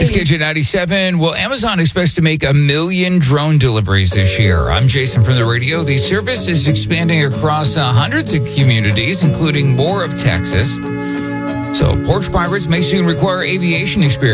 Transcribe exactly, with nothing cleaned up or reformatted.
It's K J ninety-seven. Well, Amazon expects to make a million drone deliveries this year. I'm Jason from the radio. The service is expanding across uh, hundreds of communities, including more of Texas. So porch pirates may soon require aviation experience.